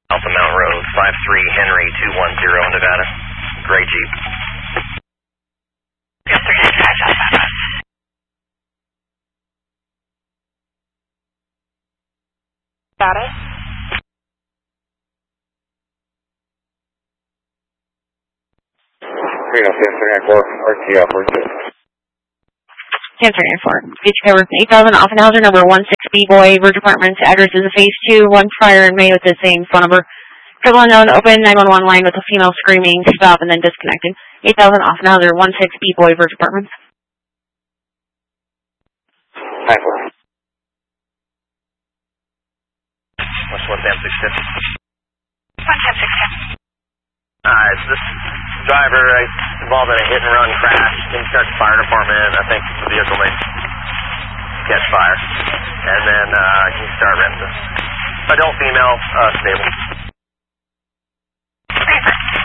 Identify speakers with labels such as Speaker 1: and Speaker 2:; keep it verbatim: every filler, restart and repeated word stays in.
Speaker 1: Alpha Mount Road, five three Henry two one zero, Nevada. Gray Jeep.
Speaker 2: Yes, three nine five, Alpha. Got it.
Speaker 3: three oh seven three nine four, R T L, four six.
Speaker 4: ten three nine four. Beach cover eight thousand Offenhauser, number one six B-Boy, Virgin Apartments, address is a phase two, one prior in May with the same phone number. Triple unknown, open nine one one line with a female screaming, stop, and then disconnecting. eight thousand Offenhauser, one six B-Boy, Virgin Apartments.
Speaker 3: nine four.
Speaker 1: What's one ten six ten?
Speaker 2: one ten six ten.
Speaker 1: Uh, it's this driver right, involved in a hit and run crash. Didn't start the fire department. I think the vehicle may catch fire. And then uh, he can start renting. Adult female, uh, stable.